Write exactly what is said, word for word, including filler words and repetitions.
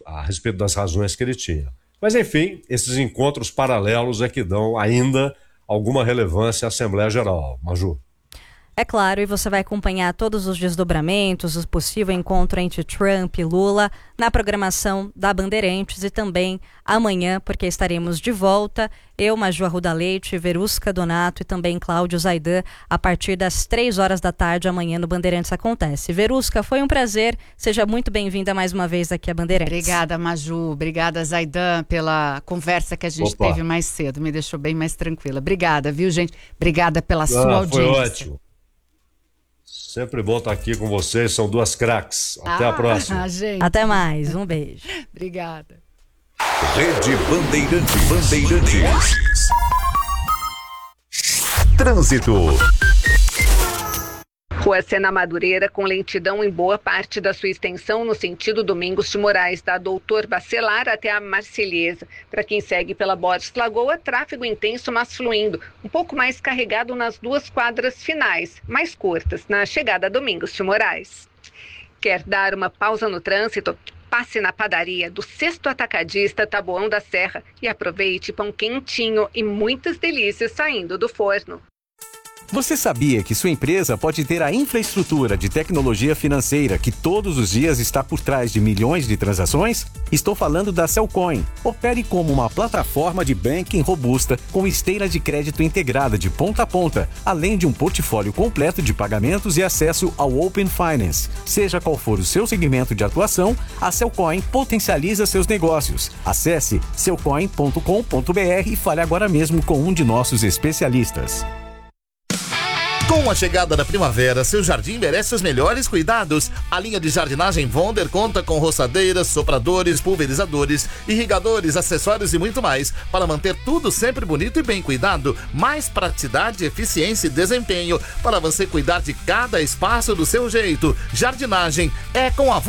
a respeito das razões que ele tinha. Mas, enfim, esses encontros paralelos é que dão ainda alguma relevância à Assembleia Geral. Maju. É claro, e você vai acompanhar todos os desdobramentos, o possível encontro entre Trump e Lula na programação da Bandeirantes e também amanhã, porque estaremos de volta, eu, Maju Arruda Leite, Verusca Donato e também Cláudio Zaidan, a partir das três horas da tarde amanhã no Bandeirantes Acontece. Verusca, foi um prazer, seja muito bem-vinda mais uma vez aqui a Bandeirantes. Obrigada, Maju, obrigada, Zaidan, pela conversa que a gente Opa. teve mais cedo, me deixou bem mais tranquila. Obrigada, viu, gente? Obrigada pela ah, sua audiência. Foi ótimo. Sempre bom estar aqui com vocês, são duas craques. Até ah, a próxima. Gente. Até mais, um beijo. Obrigada. Rede Bandeirantes. Bandeirantes. Trânsito. Rua Sena Madureira, com lentidão em boa parte da sua extensão no sentido Domingos de Moraes, da Doutor Bacelar até a Marselhesa. Para quem segue pela Borges Lagoa, tráfego intenso, mas fluindo. Um pouco mais carregado nas duas quadras finais, mais curtas, na chegada a Domingos de Moraes. Quer dar uma pausa no trânsito? Passe na padaria do Sexto Atacadista Taboão da Serra e aproveite pão quentinho e muitas delícias saindo do forno. Você sabia que sua empresa pode ter a infraestrutura de tecnologia financeira que todos os dias está por trás de milhões de transações? Estou falando da Cellcoin. Opere como uma plataforma de banking robusta com esteira de crédito integrada de ponta a ponta, além de um portfólio completo de pagamentos e acesso ao Open Finance. Seja qual for o seu segmento de atuação, a Cellcoin potencializa seus negócios. Acesse cellcoin ponto com ponto b r e fale agora mesmo com um de nossos especialistas. Com a chegada da primavera, seu jardim merece os melhores cuidados. A linha de jardinagem Vonder conta com roçadeiras, sopradores, pulverizadores, irrigadores, acessórios e muito mais para manter tudo sempre bonito e bem cuidado. Mais praticidade, eficiência e desempenho para você cuidar de cada espaço do seu jeito. Jardinagem é com a Vonder.